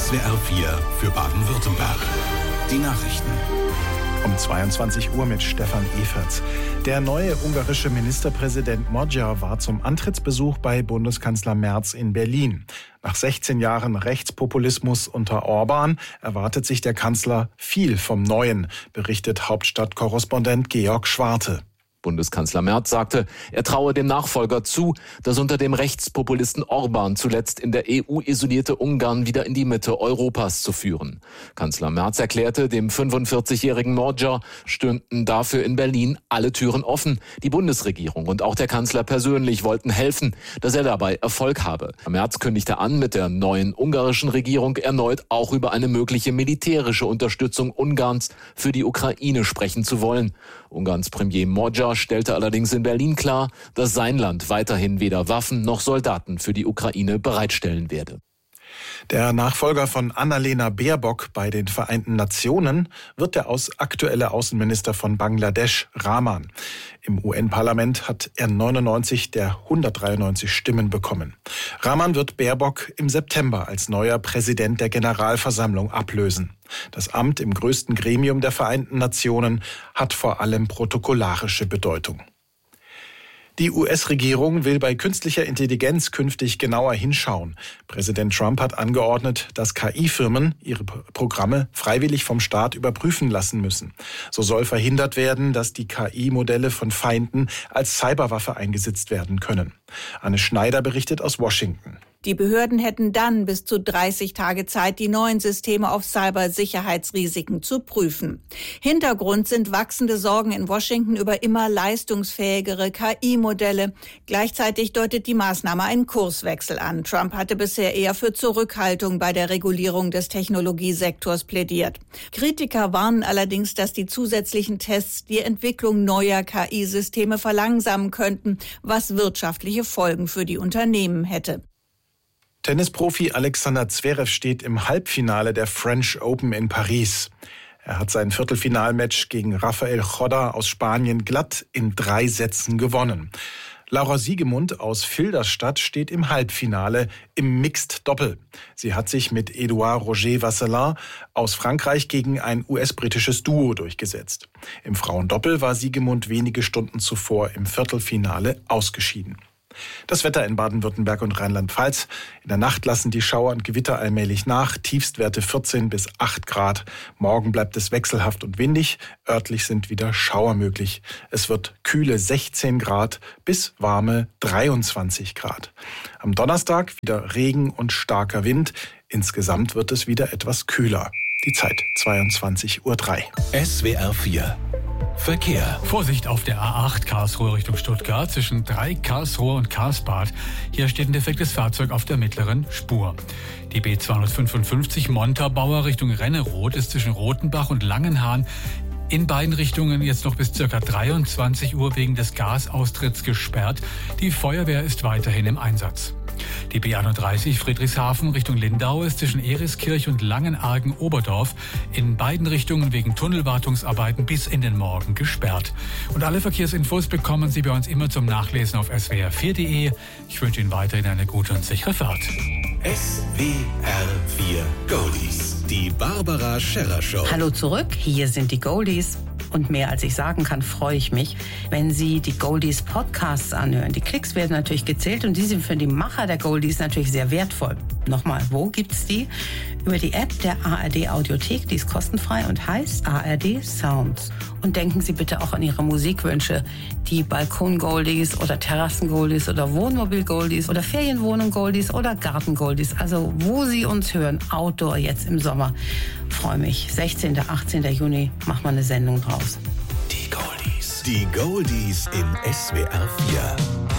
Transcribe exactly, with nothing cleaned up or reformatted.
S W R vier für Baden-Württemberg. Die Nachrichten. Um zweiundzwanzig Uhr mit Stefan Everts. Der neue ungarische Ministerpräsident Magyar war zum Antrittsbesuch bei Bundeskanzler Merz in Berlin. Nach sechzehn Jahren Rechtspopulismus unter Orban erwartet sich der Kanzler viel vom Neuen, berichtet Hauptstadtkorrespondent Georg Schwarte. Bundeskanzler Merz sagte, er traue dem Nachfolger zu, das unter dem Rechtspopulisten Orban zuletzt in der E U isolierte Ungarn wieder in die Mitte Europas zu führen. Kanzler Merz erklärte, dem fünfundvierzigjährigen Magyar stünden dafür in Berlin alle Türen offen. Die Bundesregierung und auch der Kanzler persönlich wollten helfen, dass er dabei Erfolg habe. Merz kündigte an, mit der neuen ungarischen Regierung erneut auch über eine mögliche militärische Unterstützung Ungarns für die Ukraine sprechen zu wollen. Ungarns Premier Magyar stellte allerdings in Berlin klar, dass sein Land weiterhin weder Waffen noch Soldaten für die Ukraine bereitstellen werde. Der Nachfolger von Annalena Baerbock bei den Vereinten Nationen wird der aktuelle Außenminister von Bangladesch, Rahman. Im U N-Parlament hat er neunundneunzig der hundertdreiundneunzig Stimmen bekommen. Rahman wird Baerbock im September als neuer Präsident der Generalversammlung ablösen. Das Amt im größten Gremium der Vereinten Nationen hat vor allem protokollarische Bedeutung. Die U S-Regierung will bei künstlicher Intelligenz künftig genauer hinschauen. Präsident Trump hat angeordnet, dass K I-Firmen ihre Programme freiwillig vom Staat überprüfen lassen müssen. So soll verhindert werden, dass die K I-Modelle von Feinden als Cyberwaffe eingesetzt werden können. Anne Schneider berichtet aus Washington. Die Behörden hätten dann bis zu dreißig Tage Zeit, die neuen Systeme auf Cybersicherheitsrisiken zu prüfen. Hintergrund sind wachsende Sorgen in Washington über immer leistungsfähigere K I-Modelle. Gleichzeitig deutet die Maßnahme einen Kurswechsel an. Trump hatte bisher eher für Zurückhaltung bei der Regulierung des Technologiesektors plädiert. Kritiker warnen allerdings, dass die zusätzlichen Tests die Entwicklung neuer K I-Systeme verlangsamen könnten, was wirtschaftliche Folgen für die Unternehmen hätte. Tennisprofi Alexander Zverev steht im Halbfinale der French Open in Paris. Er hat sein Viertelfinalmatch gegen Rafael Chodar aus Spanien glatt in drei Sätzen gewonnen. Laura Siegemund aus Filderstadt steht im Halbfinale im Mixed-Doppel. Sie hat sich mit Edouard Roger Vasselin aus Frankreich gegen ein U S-britisches Duo durchgesetzt. Im Frauendoppel war Siegemund wenige Stunden zuvor im Viertelfinale ausgeschieden. Das Wetter in Baden-Württemberg und Rheinland-Pfalz. In der Nacht lassen die Schauer und Gewitter allmählich nach. Tiefstwerte vierzehn bis acht Grad. Morgen bleibt es wechselhaft und windig. Örtlich sind wieder Schauer möglich. Es wird kühle sechzehn Grad bis warme dreiundzwanzig Grad. Am Donnerstag wieder Regen und starker Wind. Insgesamt wird es wieder etwas kühler. Die Zeit zweiundzwanzig Uhr drei. S W R vier Verkehr. Vorsicht auf der A acht Karlsruhe Richtung Stuttgart zwischen drei Karlsruhe und Karlsbad. Hier steht ein defektes Fahrzeug auf der mittleren Spur. Die B zweihundertfünfundfünfzig Montabaur Richtung Renneroth ist zwischen Rothenbach und Langenhahn in beiden Richtungen jetzt noch bis ca. dreiundzwanzig Uhr wegen des Gasaustritts gesperrt. Die Feuerwehr ist weiterhin im Einsatz. Die B einunddreißig Friedrichshafen Richtung Lindau ist zwischen Eriskirch und Langenargen-Oberdorf in beiden Richtungen wegen Tunnelwartungsarbeiten bis in den Morgen gesperrt. Und alle Verkehrsinfos bekommen Sie bei uns immer zum Nachlesen auf S W R vier punkt de. Ich wünsche Ihnen weiterhin eine gute und sichere Fahrt. S W R vier Goldies. Die Barbara Scherrer Show. Hallo zurück, hier sind die Goldies. Und mehr als ich sagen kann, freue ich mich, wenn Sie die Goldies Podcasts anhören. Die Klicks werden natürlich gezählt und die sind für die Macher der Goldies natürlich sehr wertvoll. Nochmal, wo gibt's die? Über die App der A R D Audiothek, die ist kostenfrei und heißt A R D Sounds. Und denken Sie bitte auch an Ihre Musikwünsche, die Balkon-Goldies oder Terrassen-Goldies oder Wohnmobil-Goldies oder Ferienwohnung-Goldies oder Garten-Goldies. Also wo Sie uns hören, Outdoor jetzt im Sommer. Freue mich. sechzehnten, achtzehnten Juni, machen wir eine Sendung draus. Die Goldies. Die Goldies in S W R vier.